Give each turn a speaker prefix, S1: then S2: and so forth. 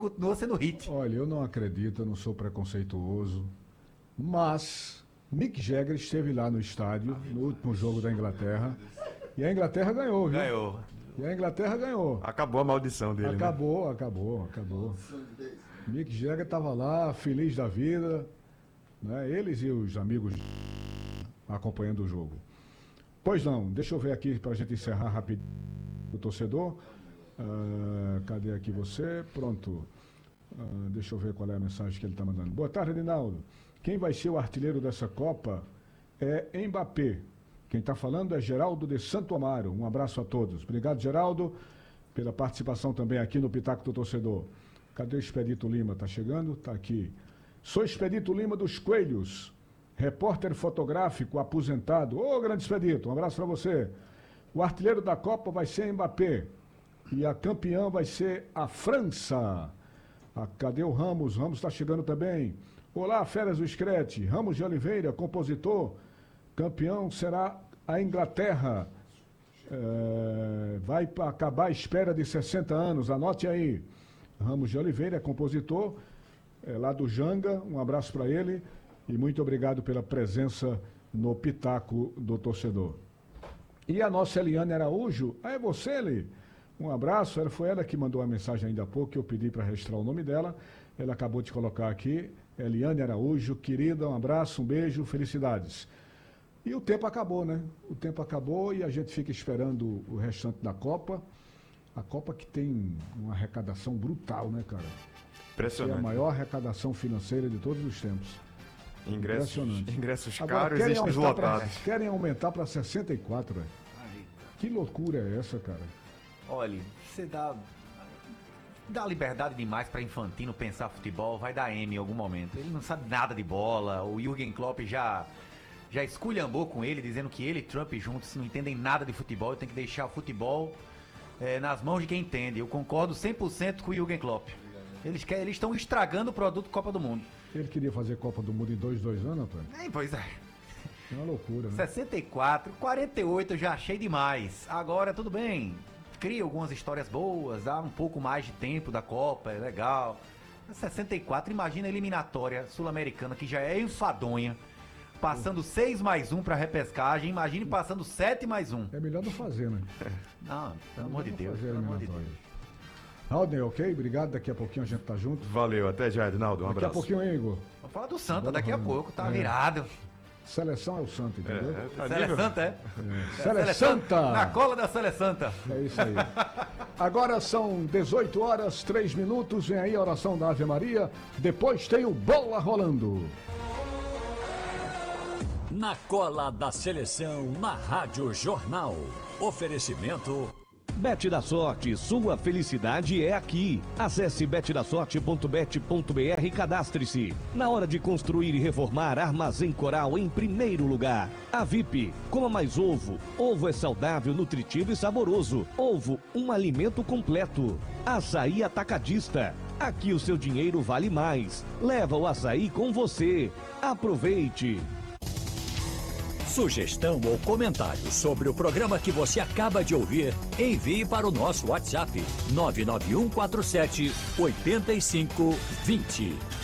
S1: continua sendo hit.
S2: Olha, eu não acredito, eu não sou preconceituoso, mas Mick Jagger esteve lá no estádio, no último jogo da Inglaterra, e a Inglaterra ganhou, viu?
S1: Ganhou.
S2: E a Inglaterra ganhou.
S3: Acabou a maldição dele,
S2: acabou. Mick Jagger estava lá, feliz da vida, né? Eles e os amigos acompanhando o jogo. Pois não, deixa eu ver aqui para a gente encerrar rapidinho o torcedor. Cadê aqui você? Pronto. Deixa eu ver qual é a mensagem que ele está mandando. Boa tarde, Rinaldo. Quem vai ser o artilheiro dessa Copa é Mbappé. Quem está falando é Geraldo de Santo Amaro. Um abraço a todos. Obrigado, Geraldo, pela participação também aqui no Pitaco do Torcedor. Cadê o Expedito Lima? Está chegando? Está aqui. Sou Expedito Lima dos Coelhos, repórter fotográfico aposentado. Ô, grande Expedito, um abraço para você. O artilheiro da Copa vai ser Mbappé e a campeã vai ser a França. Cadê o Ramos? Ramos está chegando também. Olá, Feras do Screte. Ramos de Oliveira, compositor. Campeão será a Inglaterra. Vai acabar a espera de 60 anos. Anote aí. Ramos de Oliveira é compositor, lá do Janga. Um abraço para ele e muito obrigado pela presença no Pitaco do Torcedor. E a nossa Eliane Araújo. É você, Eli? Um abraço. Foi ela que mandou a mensagem ainda há pouco, que eu pedi para registrar o nome dela. Ela acabou de colocar aqui. Eliane Araújo, querida, um abraço, um beijo, felicidades. E o tempo acabou, né? O tempo acabou e a gente fica esperando o restante da Copa. A Copa que tem uma arrecadação brutal, né, cara?
S3: Impressionante.
S2: É a maior arrecadação financeira de todos os tempos.
S3: Ingressos
S2: Agora,
S3: caros e esgotados.
S2: Querem aumentar para 64, velho. Que loucura é essa, cara?
S1: Olha, você dá liberdade demais para Infantino pensar futebol, vai dar M em algum momento. Ele não sabe nada de bola, o Jürgen Klopp já esculhambou com ele, dizendo que ele e Trump juntos não entendem nada de futebol, tem que deixar o futebol nas mãos de quem entende. Eu concordo 100% com o Jürgen Klopp. Eles estão estragando o produto Copa do Mundo.
S2: Ele queria fazer Copa do Mundo em 2 anos, rapaz?
S1: Pois é.
S2: É uma loucura, né?
S1: 64, 48 eu já achei demais. Agora, tudo bem. Cria algumas histórias boas, dá um pouco mais de tempo da Copa, é legal. 64, imagina a eliminatória sul-americana, que já é enfadonha, passando 6+1 pra repescagem, imagine passando 7+1.
S2: É melhor não fazer, né?
S1: Não, pelo amor de Deus.
S2: Pelo amor de Deus. Raul, ok? Obrigado, daqui a pouinho a gente tá junto.
S3: Valeu, até já, Edinaldo, um abraço.
S2: Daqui a pouquinho, hein, Igor?
S1: Vamos falar do Santa daqui a pouco, tá virado.
S2: Seleção é o Santo, entendeu?
S1: Sele Santa, é?
S2: Sele Santa!
S1: Na cola da Sele Santa.
S2: É isso aí. Agora são 18 horas, 3 minutos, vem aí a oração da Ave Maria, depois tem o Bola Rolando.
S4: Na cola da seleção, na Rádio Jornal. Oferecimento...
S5: Bet da Sorte, sua felicidade é aqui. Acesse betdasorte.bet.br e cadastre-se. Na hora de construir e reformar, Armazém Coral em primeiro lugar. A VIP, coma mais ovo. Ovo é saudável, nutritivo e saboroso. Ovo, um alimento completo. Açaí Atacadista. Aqui o seu dinheiro vale mais. Leva o açaí com você. Aproveite.
S4: Sugestão ou comentário sobre o programa que você acaba de ouvir, envie para o nosso WhatsApp 99147 8520.